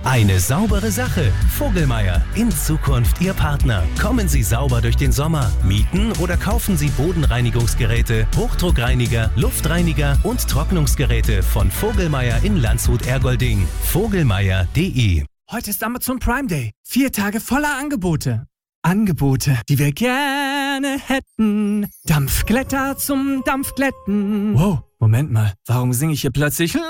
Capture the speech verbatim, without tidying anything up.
Eine saubere Sache. Vogelmeier, in Zukunft Ihr Partner. Kommen Sie sauber durch den Sommer. Mieten oder kaufen Sie Bodenreinigungsgeräte, Hochdruckreiniger, Luftreiniger und Trocknungsgeräte von Vogelmeier in Landshut-Ergolding. Vogelmeier punkt de. Heute ist Amazon Prime Day. Vier Tage voller Angebote. Angebote, die wir gerne hätten. Dampfglätter zum Dampfglätten. Wow, Moment mal. Warum singe ich hier plötzlich